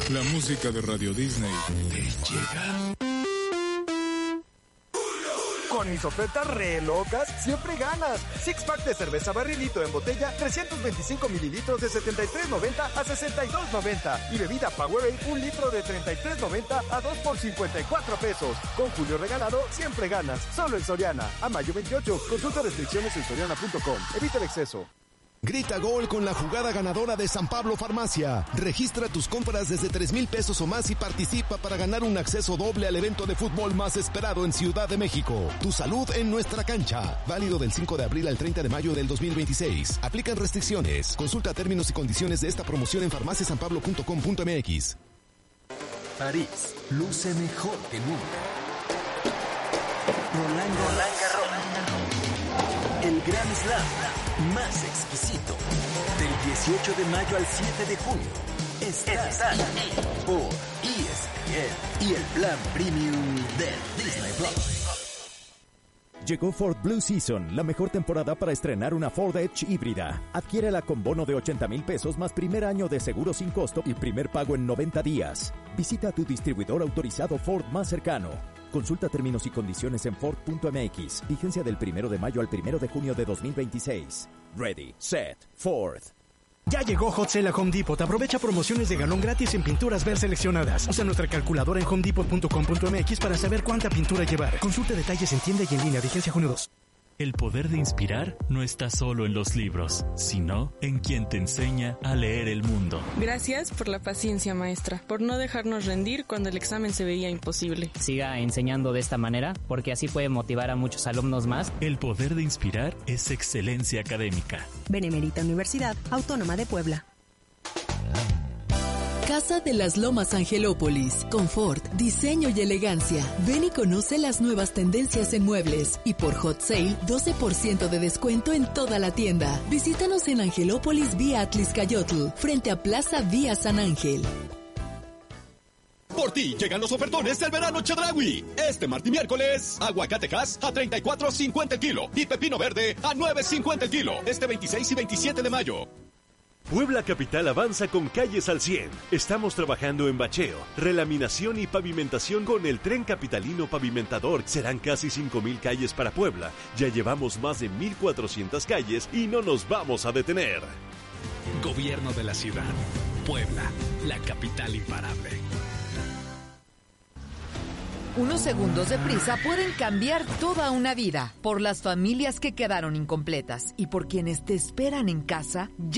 La música de Radio Disney te llega. Con mis ofertas re locas, siempre ganas. Six pack de cerveza barrilito en botella, 325 mililitros de $73.90 a $62.90. Y bebida Powerade, 1 litro de $33.90 a 2 por $54. Con Julio regalado, siempre ganas. Solo en Soriana. A mayo 28. Consulta restricciones en soriana.com. Evita el exceso. Grita gol con la jugada ganadora de San Pablo Farmacia. Registra tus compras desde 3,000 pesos o más y participa para ganar un acceso doble al evento de fútbol más esperado en Ciudad de México. Tu salud en nuestra cancha. Válido del 5 de abril al 30 de mayo del 2026. Aplican restricciones. Consulta términos y condiciones de esta promoción en farmaciasanpablo.com.mx. París luce mejor que nunca. Roland Garros. El Grand Slam más exquisito. Del 18 de mayo al 7 de junio. Estás aquí por ESPN y el plan premium de Disney Plus. Llegó Ford Blue Season, la mejor temporada para estrenar una Ford Edge híbrida. Adquiérela con bono de 80,000 pesos más primer año de seguro sin costo y primer pago en 90 días. Visita tu distribuidor autorizado Ford más cercano. Consulta términos y condiciones en Ford.mx. Vigencia del 1 de mayo al 1 de junio de 2026. Ready, set, Ford. Ya llegó Hot Sale a Home Depot. Aprovecha promociones de galón gratis en pinturas ver seleccionadas. Usa nuestra calculadora en homedepot.com.mx para saber cuánta pintura llevar. Consulta detalles en tienda y en línea. Vigencia junio 2. El poder de inspirar no está solo en los libros, sino en quien te enseña a leer el mundo. Gracias por la paciencia, maestra, por no dejarnos rendir cuando el examen se veía imposible. Siga enseñando de esta manera, porque así puede motivar a muchos alumnos más. El poder de inspirar es excelencia académica. Benemérita Universidad Autónoma de Puebla. Casa de las Lomas Angelópolis. Confort, diseño y elegancia. Ven y conoce las nuevas tendencias en muebles. Y por Hot Sale, 12% de descuento en toda la tienda. Visítanos en Angelópolis vía Atliscayotl, frente a Plaza Vía San Ángel. Por ti llegan los ofertones del verano Chedraui. Este martes y miércoles, aguacatejas a $34.50 el kilo y pepino verde a $9.50 el kilo. Este 26 y 27 de mayo. Puebla Capital avanza con calles al 100. Estamos trabajando en bacheo, relaminación y pavimentación con el Tren Capitalino Pavimentador. Serán casi 5,000 calles para Puebla. Ya llevamos más de 1,400 calles y no nos vamos a detener. Gobierno de la ciudad. Puebla, la capital imparable. Unos segundos de prisa pueden cambiar toda una vida. Por las familias que quedaron incompletas y por quienes te esperan en casa,